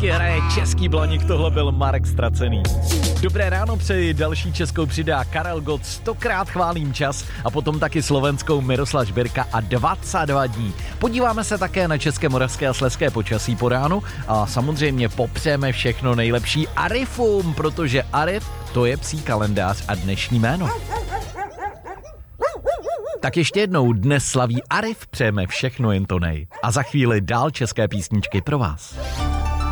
ti hraje český blaník, tohle byl Marek Ztracený. Dobré ráno přeji, další českou přidá Karel Gott, 100krát chválím čas a potom taky slovenskou Miroslav Žbirka a 22 dní. Podíváme se také na české, moravské a slezské počasí po ránu a samozřejmě popřeme všechno nejlepší Arifům, protože Arif to je psí kalendář a dnešní jméno. Tak ještě jednou, dnes slaví Arif, přejeme všechno jen to nej. A za chvíli dál české písničky pro vás.